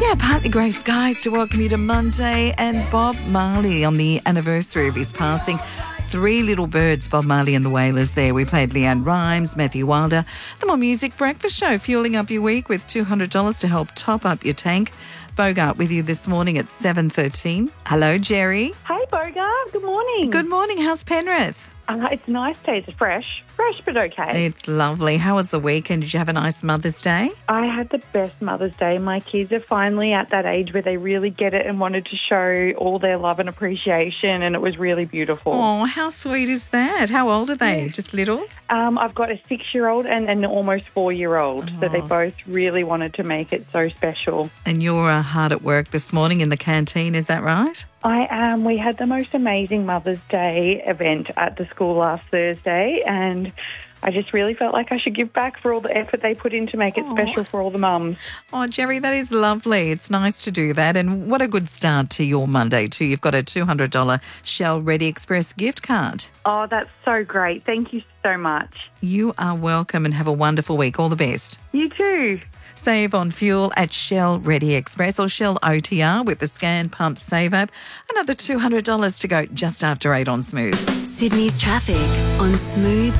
Yeah, partly grey skies to welcome you to Monday, and Bob Marley on the anniversary of his passing. Three Little Birds, Bob Marley and the Wailers there. We played Leanne Rimes, Matthew Wilder. The More Music Breakfast Show, fueling up your week with $200 to help top up your tank. Bogart with you this morning at 7:13. Hello, Jerry. Hey, Bogart. Good morning. Good morning. How's Penrith? It's nice day. It's fresh but okay. It's lovely. How was the weekend? Did you have a nice Mother's Day? I had the best Mother's Day. My kids are finally at that age where they really get it and wanted to show all their love and appreciation, and it was really beautiful. Oh, how sweet is that? How old are they? Just little? I've got a 6-year-old and an almost 4-year-old, so they both really wanted to make it so special. And you're hard at work this morning in the canteen, is that right? I am. We had the most amazing Mother's Day event at the school last Thursday, and I just really felt like I should give back for all the effort they put in to make it special for all the mums. Oh, Jerry, that is lovely. It's nice to do that. And what a good start to your Monday, too. You've got a $200 Shell Ready Express gift card. Oh, that's so great. Thank you so much. You are welcome, and have a wonderful week. All the best. You too. Save on fuel at Shell Ready Express or Shell OTR with the Scan Pump Save app. Another $200 to go just after 8 on Smooth. Sydney's traffic on Smooth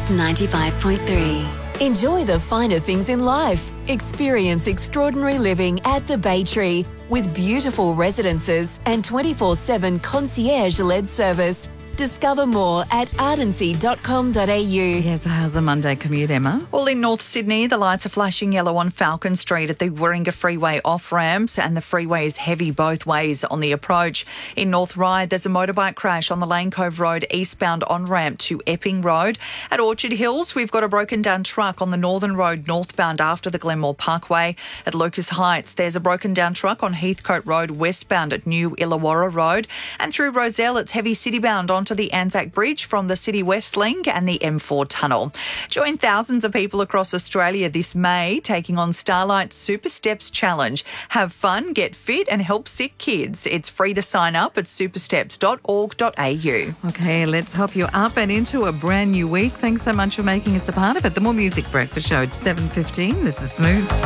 95.3. Enjoy the finer things in life. Experience extraordinary living at the Bay Tree with beautiful residences and 24/7 concierge-led service. Discover more at ardency.com.au. Yes, how's the Monday commute, Emma? Well, in North Sydney, the lights are flashing yellow on Falcon Street at the Warringah Freeway off-ramps, and the freeway is heavy both ways on the approach. In North Ryde, there's a motorbike crash on the Lane Cove Road eastbound on-ramp to Epping Road. At Orchard Hills, we've got a broken-down truck on the Northern Road northbound after the Glenmore Parkway. At Lucas Heights, there's a broken-down truck on Heathcote Road westbound at New Illawarra Road. And through Rozelle, it's heavy citybound onto the Anzac Bridge from the City West Link and the M4 Tunnel. Join thousands of people across Australia this May taking on Starlight Super Steps Challenge. Have fun, get fit and help sick kids. It's free to sign up at supersteps.org.au. Okay, let's help you up and into a brand new week. Thanks so much for making us a part of it. The More Music Breakfast Show at 7:15. This is Smooth.